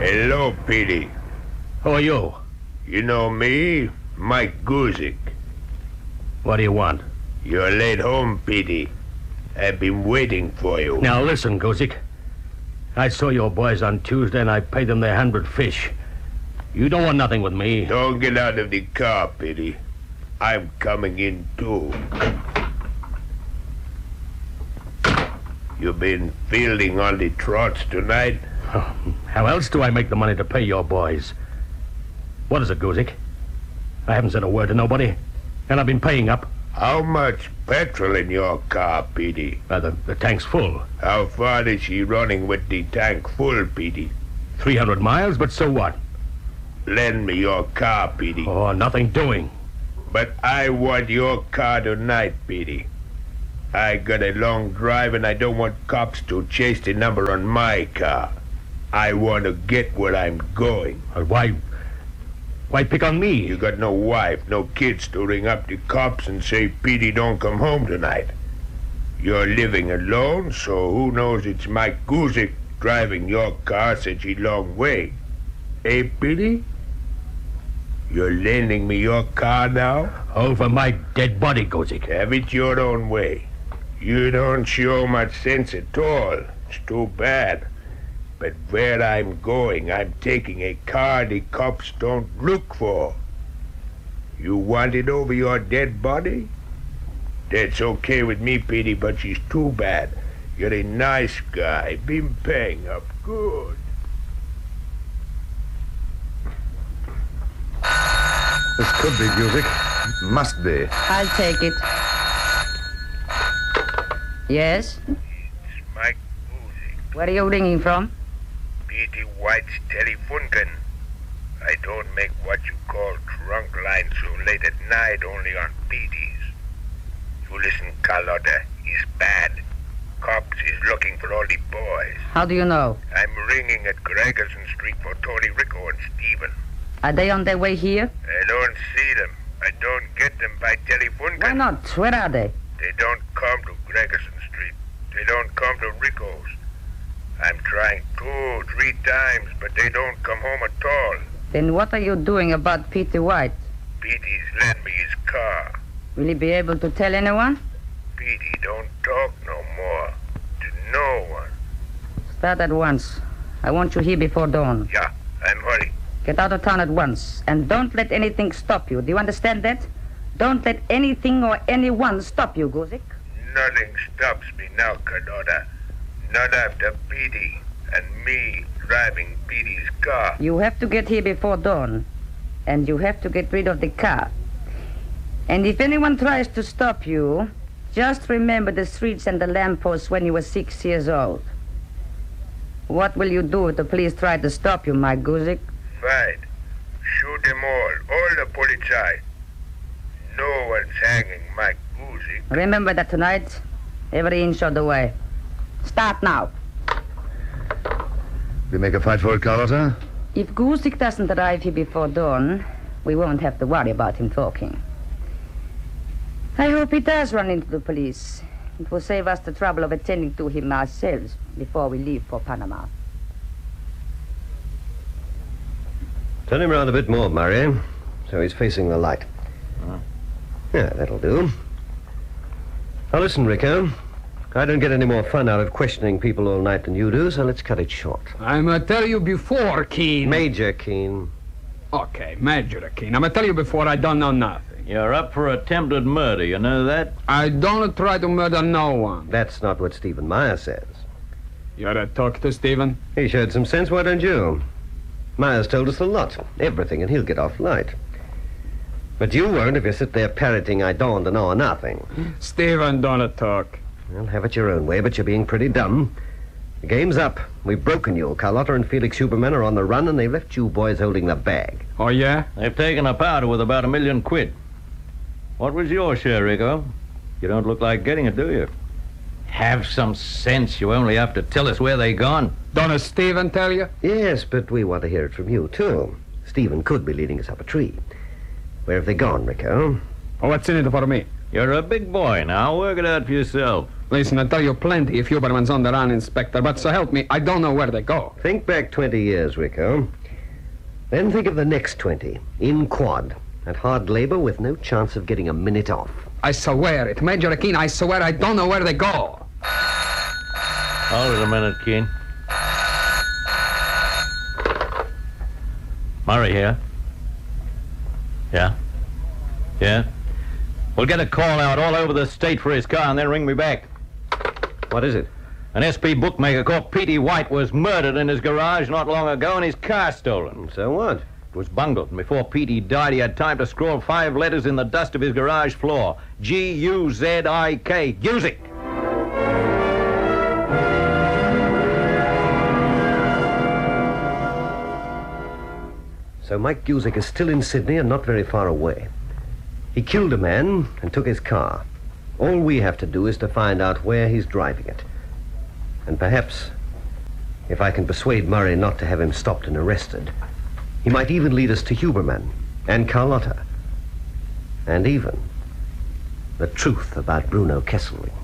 Hello, Petey. Who are you? You know me, Mike Guzik. What do you want? You're late home, Petey. I've been waiting for you. Now listen, Guzik. I saw your boys on Tuesday and I paid them their 100 fish. You don't want nothing with me. Don't get out of the car, Petey. I'm coming in too. You been fielding on the trots tonight? How else do I make the money to pay your boys? What is it, Guzik? I haven't said a word to nobody, and I've been paying up. How much petrol in your car, Petey? The tank's full. How far is she running with the tank full, Petey? 300 miles, but so what? Lend me your car, Petey. Oh, nothing doing. But I want your car tonight, Petey. I got a long drive and I don't want cops to chase the number on my car. I want to get where I'm going. Why pick on me? You got no wife, no kids to ring up the cops and say, Petey, don't come home tonight. You're living alone, so who knows it's Mike Guzik driving your car such a long way. Eh, Petey? You're lending me your car now? Over my dead body, Guzik. Have it your own way. You don't show much sense at all. It's too bad. But where I'm going, I'm taking a car the cops don't look for. You want it over your dead body? That's okay with me, Petey, but she's too bad. You're a nice guy. Been paying up good. This could be Guzik. Must be. I'll take it. Yes? It's Mike Guzik. Where are you ringing from? Petey White's telefunken. I don't make what you call trunk line so late at night, only on Petey's. You listen, Carlotta, he's bad. Cops is looking for all the boys. How do you know? I'm ringing at Gregerson Street for Tony Rico and Steven. Are they on their way here? I don't see them. I don't get them by telefunken. Why not? Where are they? They don't come to Gregerson Street. They don't come to Rico's. I'm trying 2-3 times, but they don't come home at all. Then what are you doing about Petey White? Petey's lent me his car. Will he be able to tell anyone? Petey don't talk no more. To no one. Start at once. I want you here before dawn. Yeah, I'm hurry. Get out of town at once. And don't let anything stop you. Do you understand that? Don't let anything or anyone stop you, Guzik. Nothing stops me now, Carlotta. Not after Petey and me driving Petey's car. You have to get here before dawn. And you have to get rid of the car. And if anyone tries to stop you, just remember the streets and the lampposts when you were 6 years old. What will you do if the police try to stop you, Mike Guzik? Right. Shoot them all the police. No one's hanging Mike Guzik. Remember that tonight, every inch of the way. Start now. We make a fight for it, Carlotta? If Guzik doesn't arrive here before dawn, we won't have to worry about him talking. I hope he does run into the police. It will save us the trouble of attending to him ourselves before we leave for Panama. Turn him round a bit more, Murray, so he's facing the light. Yeah, that'll do. Now listen, Rico. I don't get any more fun out of questioning people all night than you do, so let's cut it short. I'ma tell you before, Keen. Major Keen. Okay, Major Keen. I'ma tell you before I don't know nothing. You're up for attempted murder, you know that? I don't try to murder no one. That's not what Stephen Meyer says. You ought to talk to Stephen? He showed some sense, why don't you? Meyer's told us a lot, everything, and he'll get off light. But you won't if you sit there parroting I don't know nothing. Stephen don't talk. Well, have it your own way, but you're being pretty dumb. The game's up. We've broken you. Carlotta and Felix Huberman are on the run, and they've left you boys holding the bag. Oh, yeah? They've taken a powder with about $1 million. What was your share, Rico? You don't look like getting it, do you? Have some sense. You only have to tell us where they gone. Don't Stephen tell you? Yes, but we want to hear it from you, too. Stephen could be leading us up a tree. Where have they gone, Rico? Oh, what's in it for me? You're a big boy now. Work it out for yourself. Listen, I tell you plenty if Huberman's on the run, Inspector, but so help me, I don't know where they go. Think back 20 years, Rico. Then think of the next 20, in quad, at hard labor with no chance of getting a minute off. I swear it. Major Keene, I swear I don't know where they go. Hold it a minute, Keene. Murray here. Yeah? Yeah? We'll get a call out all over the state for his car and then ring me back. What is it? An SP bookmaker called Petey White was murdered in his garage not long ago and his car stolen. So what? It was bungled, and before Petey died, he had time to scrawl 5 letters in the dust of his garage floor. G-U-Z-I-K. Guzik! So Mike Guzik is still in Sydney and not very far away. He killed a man and took his car. All we have to do is to find out where he's driving it. And perhaps, if I can persuade Murray not to have him stopped and arrested, he might even lead us to Huberman and Carlotta. And even the truth about Bruno Kesselring.